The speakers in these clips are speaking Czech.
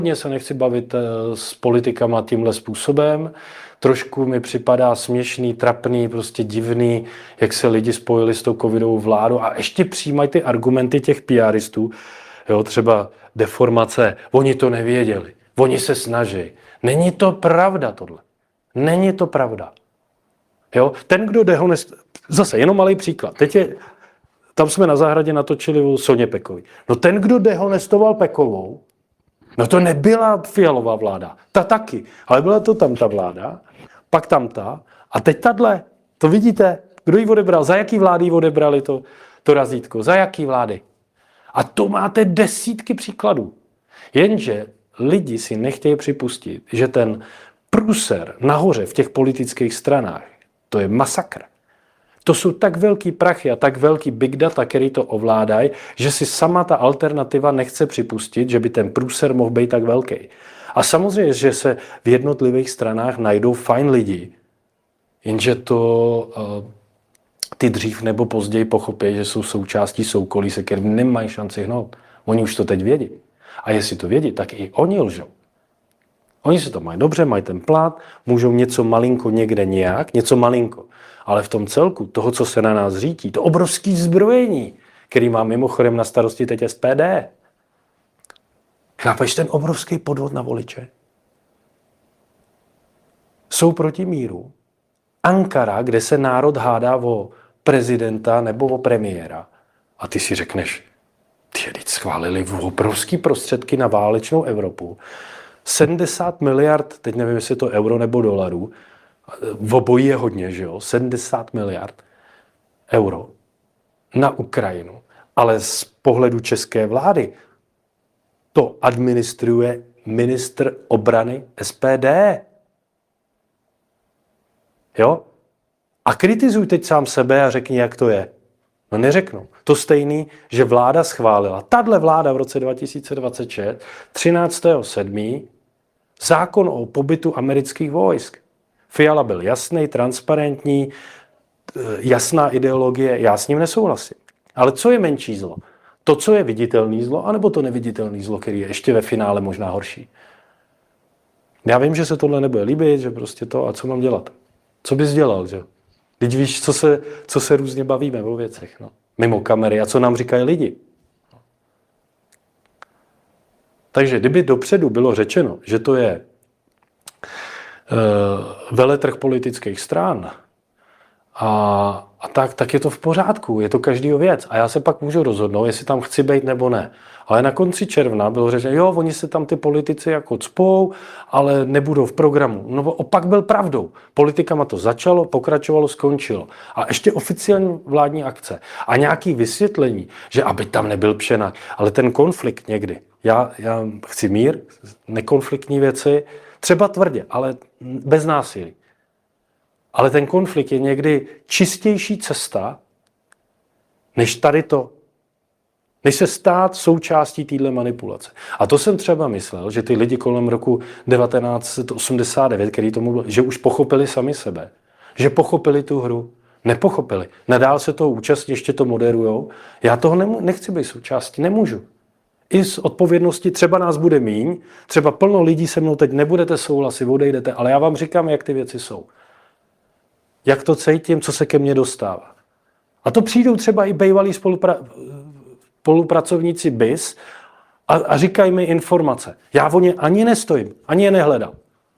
se nechci bavit s politikama tímhle způsobem. Trošku mi připadá směšný, trapný, prostě divný, jak se lidi spojili s tou covidovou vládou a ještě přijímají ty argumenty těch PRistů, jo, třeba deformace, oni to nevěděli, oni se snaží. Není to pravda tohle. Není to pravda. Jo, ten, kdo zase jenom malý příklad. Tam jsme na zahradě natočili u Soně Pekové. No ten, kdo dehonestoval Pekovou, no to nebyla Fialová vláda. Ta taky. Ale byla to tam ta vláda, pak tam ta a teď tahle. To vidíte, kdo ji odebral, za jaký vlády ji odebrali to razítko, za jaký vlády. A to máte desítky příkladů. Jenže lidi si nechtějí připustit, že ten průser nahoře v těch politických stranách, to je masakr. To jsou tak velký prachy a tak velký big data, který to ovládají, že si sama ta alternativa nechce připustit, že by ten průser mohl být tak velký. A samozřejmě, že se v jednotlivých stranách najdou fajn lidi, jenže ty dřív nebo později pochopí, že jsou součástí soukolí, se kterým nemají šanci hnout. Oni už to teď vědí. A jestli to vědí, tak i oni lžou. Oni si to mají dobře, mají ten plat, můžou něco malinko někde nějak, něco malinko. Ale v tom celku, toho, co se na nás řítí, to obrovské zbrojení, který má mimochodem na starosti teď SPD. Chápeš ten obrovský podvod na voliče? Jsou proti míru. Ankara, kde se národ hádá o prezidenta nebo o premiéra. A ty si řekneš, ty teď schválili obrovský prostředky na válečnou Evropu. 70 miliard, teď nevím, jestli je to euro nebo dolarů, v obojí je hodně, že jo? 70 miliard euro na Ukrajinu. Ale z pohledu české vlády to administruje ministr obrany SPD. Jo? A kritizuj teď sám sebe a řekni, jak to je. No neřeknu. To stejný, že vláda schválila, tahle vláda v roce 2026, 13.7. zákon o pobytu amerických vojsk. Fiala byl jasný, transparentní, jasná ideologie, já s ním nesouhlasím. Ale co je menší zlo? To, co je viditelný zlo, anebo to neviditelný zlo, který je ještě ve finále možná horší? Já vím, že se tohle nebude líbit, že prostě to, a co mám dělat? Co bys dělal, že? Teď víš, co se různě bavíme o věcech, no. Mimo kamery a co nám říkají lidi. Takže kdyby dopředu bylo řečeno, že to je veletrh politických stran a tak je to v pořádku, je to každýho věc. A já se pak můžu rozhodnout, jestli tam chci být nebo ne. Ale na konci června bylo řečeno, jo, oni se tam ty politici jako cpou, ale nebudou v programu. No opak byl pravdou. Politikama to začalo, pokračovalo, skončilo. A ještě oficiální vládní akce. A nějaké vysvětlení, že aby tam nebyl Pšenak, ale ten konflikt někdy. Já chci mír, nekonfliktní věci, třeba tvrdě, ale bez násilí. Ale ten konflikt je někdy čistější cesta, než tady to. Než se stát součástí téhle manipulace. A to jsem třeba myslel, že ty lidi kolem roku 1989, který tomu byl, že už pochopili sami sebe. Že pochopili tu hru. Nepochopili. Nadál se toho účastní, ještě to moderujou. Já toho nechci být součástí, nemůžu. I z odpovědnosti třeba nás bude míň, třeba plno lidí se mnou teď nebudete souhlasit, odejdete, ale já vám říkám, jak ty věci jsou. Jak to cítím, co se ke mně dostává. A to přijdou třeba i bývalí spolupracovníci BIS a říkají mi informace. Já o ně ani nestojím, ani je nehledám.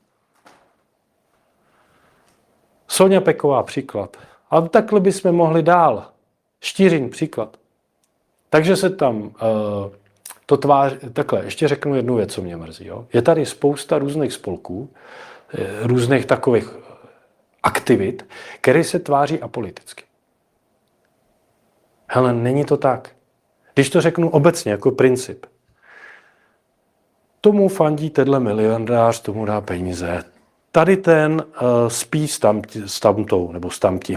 Soňa Peková příklad. A takhle bychom mohli dál. Štýřin příklad. Takže se tam to tváří. Takhle, ještě řeknu jednu věc, co mě mrzí. Jo? Je tady spousta různých spolků, různých takových aktivit, které se tváří apoliticky. Hele, není to tak. Když to řeknu obecně jako princip. Tomu fandí tenhle milionář, tomu dá peníze. Tady ten spí s tamtou, nebo s tamtím.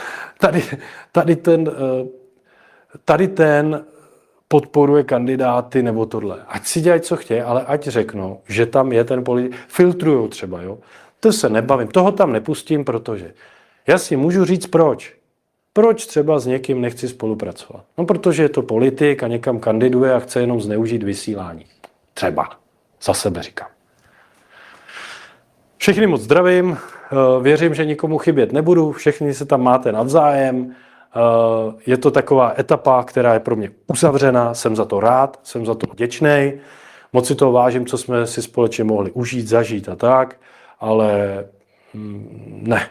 Tady ten podporuje kandidáty nebo tohle. Ať si dělají, co chtějí, ale ať řeknou, že tam je ten politik. Filtrujou třeba, jo. To se nebavím. Toho tam nepustím, protože já si můžu říct proč. Proč třeba s někým nechci spolupracovat? No, protože je to politik a někam kandiduje a chce jenom zneužít vysílání. Třeba. Za sebe říkám. Všechny moc zdravím, věřím, že nikomu chybět nebudu, všechny se tam máte navzájem. Je to taková etapa, která je pro mě uzavřená, jsem za to rád, jsem za to vděčný. Moc si toho vážím, co jsme si společně mohli užít, zažít a tak, ale ne,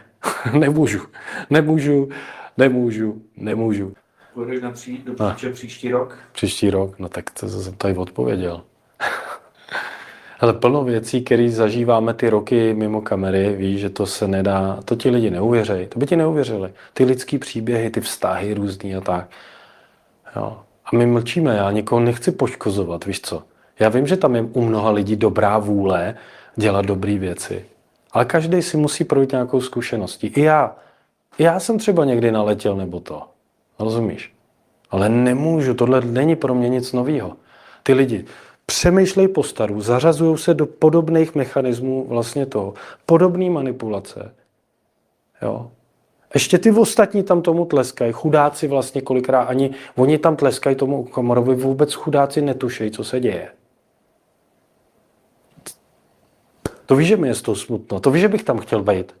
nemůžu. Půjdeš do příští rok? Příští rok, no tak to jsem tady odpověděl. Ale plno věcí, které zažíváme ty roky mimo kamery, víš, že to se nedá, to ti lidi neuvěřejí, to by ti neuvěřili. Ty lidský příběhy, ty vztahy různý a tak. Jo. A my mlčíme, já nikoho nechci poškozovat, víš co. Já vím, že tam je u mnoha lidí dobrá vůle dělat dobré věci, ale každý si musí projít nějakou zkušeností. I já jsem třeba někdy naletěl nebo to, rozumíš? Ale nemůžu, tohle není pro mě nic nového. Ty lidi přemýšlej po staru, zařazují se do podobných mechanismů vlastně toho, podobné manipulace. Jo. Ještě ty ostatní tam tomu tleskají, chudáci vlastně kolikrát ani, oni tam tleskají tomu Okamurovi, vůbec chudáci netušejí, co se děje. To víš, že mi je z toho smutno, to víš, že bych tam chtěl být.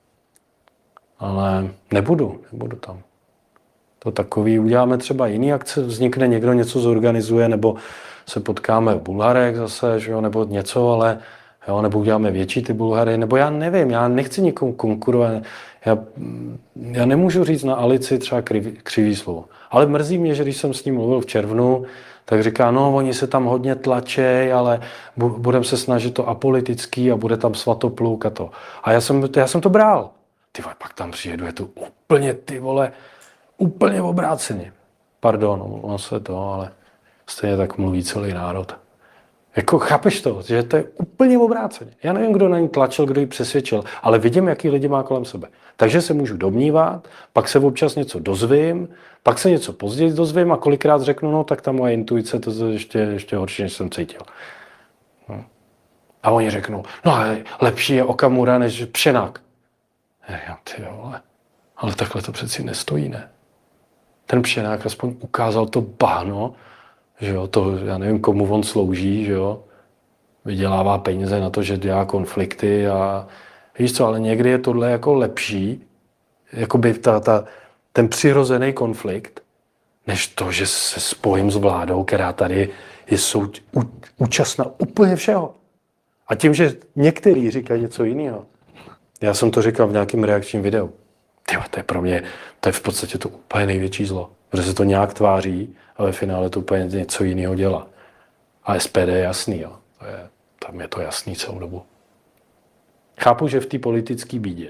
Ale nebudu tam. To takový, uděláme třeba jiný akce, vznikne někdo, něco zorganizuje, nebo se potkáme v Bulharech zase, že jo, nebo něco, ale jo, nebo uděláme větší ty Bulhary, nebo já nevím, já nechci nikomu konkurovat, já nemůžu říct na Alici třeba křivý slovo. Ale mrzí mě, že když jsem s ním mluvil v červnu, tak říká, no, oni se tam hodně tlačej, ale budeme se snažit to apolitický a bude tam svatopluk a to. A já jsem to bral. Ty vole, pak tam přijedu, je to úplně, ty vole, úplně obráceně. Pardon, on se to, ale stejně tak mluví celý národ. Jako chápeš to, že to je úplně obráceně. Já nevím, kdo na ní tlačil, kdo ji přesvědčil, ale vidím, jaký lidi má kolem sebe. Takže se můžu domnívat, pak se občas něco dozvím, pak se něco později dozvím a kolikrát řeknu, no tak ta moje intuice, to je ještě horší, než jsem cítil. No. A oni řeknou, no ale lepší je Okamura než Pšenák. Ty vole, ale takhle to přeci nestojí, ne? Ten Pšenák aspoň ukázal to bahno, že jo, to, já nevím, komu on slouží, že jo, vydělává peníze na to, že dělá konflikty a víš co, ale někdy je tohle jako lepší, jakoby ten přirozený konflikt, než to, že se spojím s vládou, která tady je účastna úplně všeho. A tím, že některý říkají něco jiného, já jsem to říkal v nějakém reakčním videu, tyjo, to je pro mě, to je v podstatě to úplně největší zlo, protože se to nějak tváří, ale ve finále to úplně něco jiného dělá. A SPD je jasný, jo. Tam je to jasný celou dobu. Chápu, že v té politické bídě,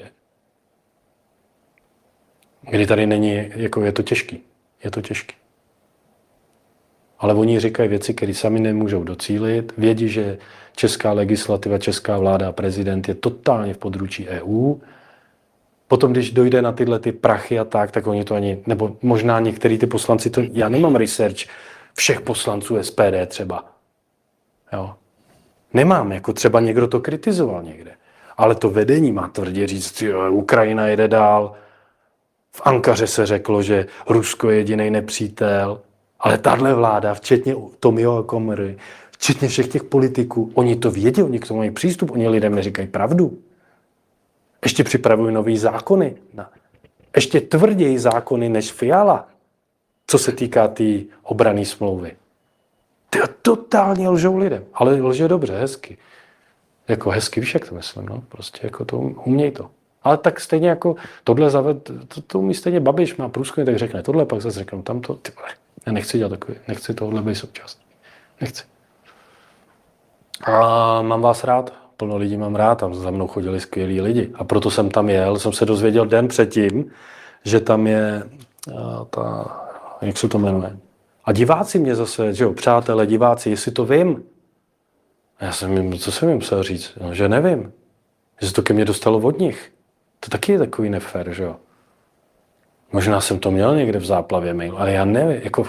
kdy tady není, jako je to těžký. Ale oni říkají věci, které sami nemůžou docílit. Vědí, že česká legislativa, česká vláda a prezident je totálně v područí EU. Potom, když dojde na tyhle ty prachy a tak oni to ani, nebo možná některý ty poslanci, to, já nemám research všech poslanců SPD třeba. Jo. Nemám, jako třeba někdo to kritizoval někde. Ale to vedení má tvrdě říct, jo, Ukrajina jede dál. V Ankaře se řeklo, že Rusko je jediný nepřítel. Ale tahle vláda, včetně Tomio Okamury, včetně všech těch politiků, oni to vědí, oni k tomu mají přístup, oni lidem neříkají pravdu. Ještě připravují nový zákony. Ještě tvrději zákony než Fiala, co se týká té obranné smlouvy. Ty totálně lžou lidem, ale lže dobře, hezky. Jako hezky, víš, jak to myslím, no? Prostě jako to uměj to. Ale tak stejně jako tohle to umí stejně Babiš, má průzkumy, tak řekne tohle, pak zase řeknou tamto. Ty vole, já nechci dělat takový, nechci tohle být součástí. Nechci. A mám vás rád, plno lidí mám rád, tam za mnou chodili skvělí lidi. A proto jsem tam jel, jsem se dozvěděl den předtím, že tam je jak se to jmenuje. A diváci mě zase, že jo, přátelé, diváci, jestli to vím. A co jsem jim musel říct? No, že nevím. Že se to ke mně dostalo od nich. To taky je takový nefér, že jo. Možná jsem to měl někde v záplavě mail, ale já nevím, jako...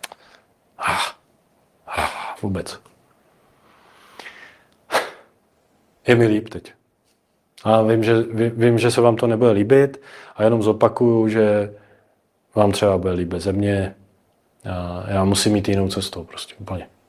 Vůbec. Je mi líp teď. A vím, že se vám to nebude líbit a jenom zopakuju, že vám třeba bude líbit ze mě. Já musím jít jinou cestou prostě úplně.